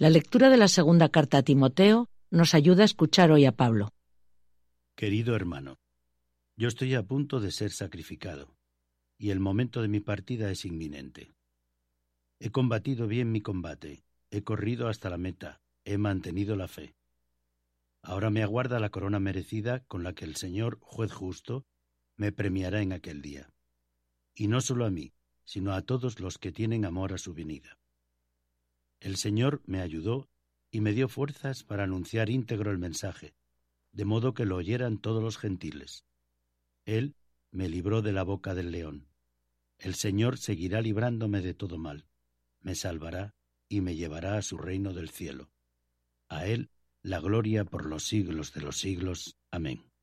La lectura de la segunda carta a Timoteo nos ayuda a escuchar hoy a Pablo. Querido hermano, yo estoy a punto de ser sacrificado, y el momento de mi partida es inminente. He combatido bien mi combate, he corrido hasta la meta, he mantenido la fe. Ahora me aguarda la corona merecida con la que el Señor, juez justo, me premiará en aquel día. Y no solo a mí, sino a todos los que tienen amor a su venida. El Señor me ayudó y me dio fuerzas para anunciar íntegro el mensaje, de modo que lo oyeran todos los gentiles. Él me libró de la boca del león. El Señor seguirá librándome de todo mal, me salvará y me llevará a su reino del cielo. A Él la gloria por los siglos de los siglos. Amén.